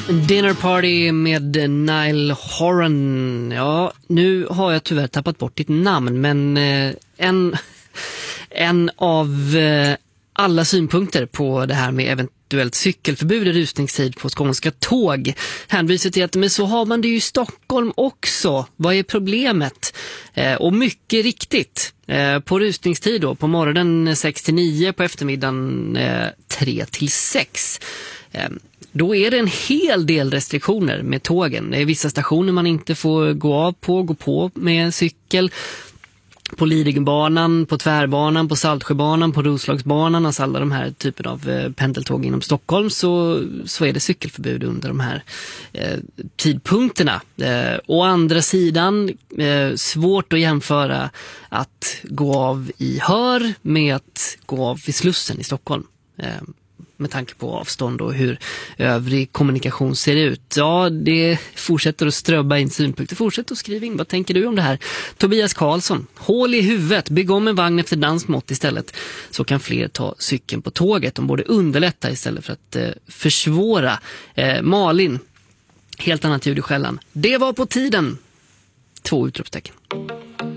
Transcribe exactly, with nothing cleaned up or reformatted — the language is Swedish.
Dinner Party med Niall Horan. Ja, nu har jag tyvärr tappat bort ditt namn, men eh, en, en av eh, alla synpunkter på det här med eventuellt cykelförbud i rusningstid på skånska tåg hänvisar till att men så har man det ju i Stockholm också. Vad är problemet? Eh, och mycket riktigt, eh, på rusningstid då, på morgonen sex till nio, på eftermiddagen eh, tre till sex. Eh, Då är det en hel del restriktioner med tågen. Det är vissa stationer man inte får gå av på, gå på med en cykel. På Lidingöbanan, på Tvärbanan, på Saltsjöbanan, på Roslagsbanan, alltså alla de här typen av eh, pendeltåg inom Stockholm, så, så är det cykelförbud under de här eh, tidpunkterna. Eh, å andra sidan, eh, svårt att jämföra att gå av i Hör med att gå av vid Slussen i Stockholm. Eh, med tanke på avstånd och hur övrig kommunikation ser ut. Ja, det fortsätter att ströbba in synpunkter. Fortsätt att skriva in. Vad tänker du om det här? Tobias Karlsson. Hål i huvudet. Bygg om en vagn efter danskt mått istället. Så kan fler ta cykeln på tåget. De borde underlätta istället för att eh, försvåra. Eh, Malin. Helt annat ljud i skällan. Det var på tiden. Två utropstecken.